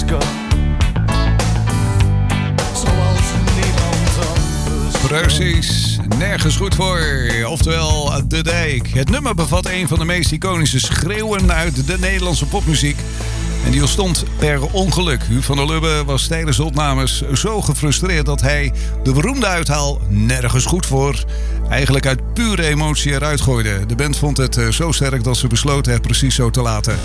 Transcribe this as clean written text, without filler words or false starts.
Oscar. Zoals niemand anders. Precies, nergens goed voor. Oftewel, De Dijk. Het nummer bevat een van de meest iconische schreeuwen uit de Nederlandse popmuziek. En die ontstond per ongeluk. Huub van der Lubbe was tijdens de opnames zo gefrustreerd dat hij de beroemde uithaal nergens goed voor eigenlijk uit pure emotie eruit gooide. De band vond het zo sterk dat ze besloten het precies zo te laten.